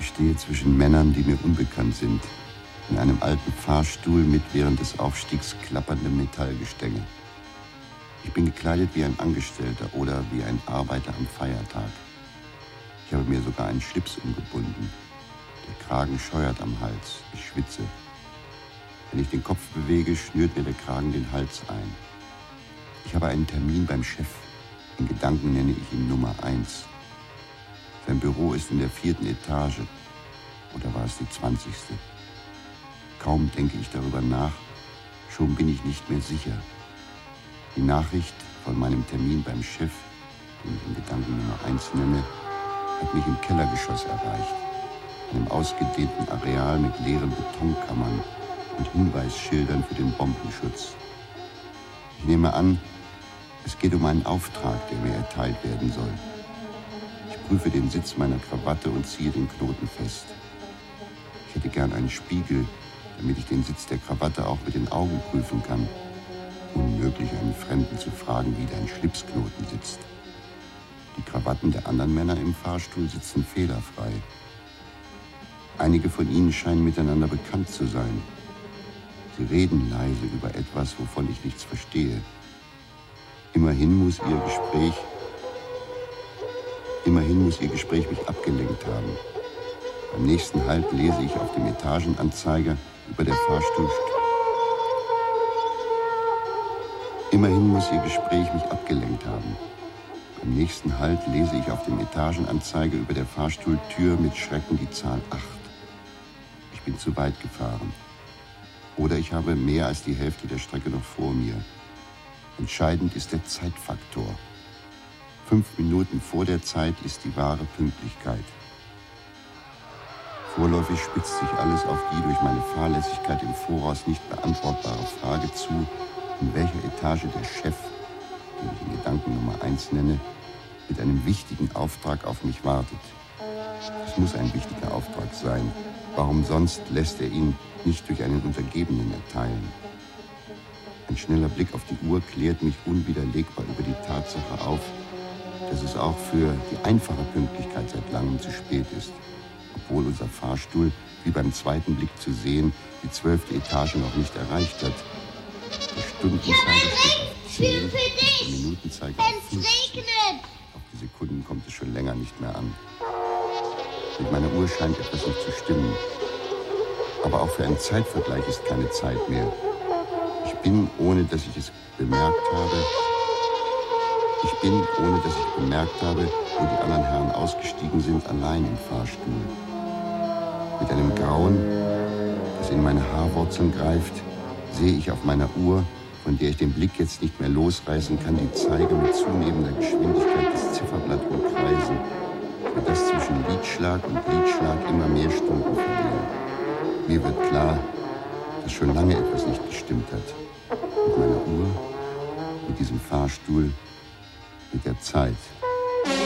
Ich stehe zwischen Männern, die mir unbekannt sind, in einem alten Fahrstuhl mit während des Aufstiegs klapperndem Metallgestänge. Ich bin gekleidet wie ein Angestellter oder wie ein Arbeiter am Feiertag. Ich habe mir sogar einen Schlips umgebunden. Der Kragen scheuert am Hals. Ich schwitze. Wenn ich den Kopf bewege, schnürt mir der Kragen den Hals ein. Ich habe einen Termin beim Chef. In Gedanken nenne ich ihn Nummer 1. Sein Büro ist in der 4. Etage. Oder war es die 20.? Kaum denke ich darüber nach, schon bin ich nicht mehr sicher. Die Nachricht von meinem Termin beim Chef, den ich in Gedanken Nummer 1 nenne, hat mich im Kellergeschoss erreicht. Einem ausgedehnten Areal mit leeren Betonkammern und Hinweisschildern für den Bombenschutz. Ich nehme an, es geht um einen Auftrag, der mir erteilt werden soll. Ich prüfe den Sitz meiner Krawatte und ziehe den Knoten fest. Ich hätte gern einen Spiegel, damit ich den Sitz der Krawatte auch mit den Augen prüfen kann. Unmöglich, einen Fremden zu fragen, wie dein Schlipsknoten sitzt. Die Krawatten der anderen Männer im Fahrstuhl sitzen fehlerfrei. Einige von ihnen scheinen miteinander bekannt zu sein. Sie reden leise über etwas, wovon ich nichts verstehe. Immerhin muss ihr Gespräch mich abgelenkt haben. Beim nächsten Halt lese ich auf dem Etagenanzeiger über der Fahrstuhl. Immerhin muss ihr Gespräch mich abgelenkt haben. Beim nächsten Halt lese ich auf dem Etagenanzeiger über der Fahrstuhltür mit Schrecken die Zahl 8. Ich bin zu weit gefahren. Oder ich habe mehr als die Hälfte der Strecke noch vor mir. Entscheidend ist der Zeitfaktor. 5 Minuten vor der Zeit ist die wahre Pünktlichkeit. Vorläufig spitzt sich alles auf die durch meine Fahrlässigkeit im Voraus nicht beantwortbare Frage zu, in welcher Etage der Chef, den ich in Gedanken Nummer 1 nenne, mit einem wichtigen Auftrag auf mich wartet. Es muss ein wichtiger Auftrag sein. Warum sonst lässt er ihn nicht durch einen Untergebenen erteilen? Ein schneller Blick auf die Uhr klärt mich unwiderlegbar über die Tatsache auf, dass es auch für die einfache Pünktlichkeit seit langem zu spät ist. Obwohl unser Fahrstuhl, wie beim zweiten Blick zu sehen, die 12. Etage noch nicht erreicht hat. Der Stundenzeiger steht auf 10, der Minutenzeiger auf 15. Auf die Sekunden kommt es schon länger nicht mehr an. Mit meiner Uhr scheint etwas nicht zu stimmen. Aber auch für einen Zeitvergleich ist keine Zeit mehr. Ich bin, ohne dass ich bemerkt habe, wo die anderen Herren ausgestiegen sind, allein im Fahrstuhl. Mit einem Grauen, das in meine Haarwurzeln greift, sehe ich auf meiner Uhr, von der ich den Blick jetzt nicht mehr losreißen kann, die Zeiger mit zunehmender Geschwindigkeit das Zifferblatt umkreisen, sodass zwischen Liedschlag und Liedschlag immer mehr Stunden vergehen. Mir wird klar, dass schon lange etwas nicht gestimmt hat. Mit meiner Uhr, mit diesem Fahrstuhl, mit der Zeit.